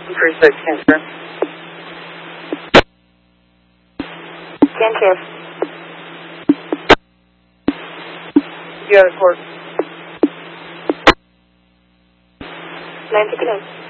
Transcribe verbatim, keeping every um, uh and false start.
three six, cancer. Cancer. You got a court. nine fifty-nine.